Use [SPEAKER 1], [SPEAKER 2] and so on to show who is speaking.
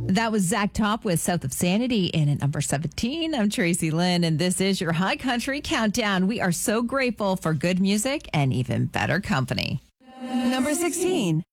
[SPEAKER 1] That was Zach Top with South of Sanity in at number 17. I'm Tracy Lynn, and this is your High Country Countdown. We are so grateful for good music and even better company. Number 16.